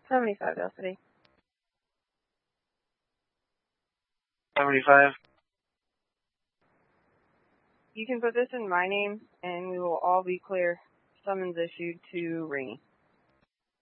75, Dell City. 75. You can put this in my name, and we will all be clear. Summons issued to Rainey.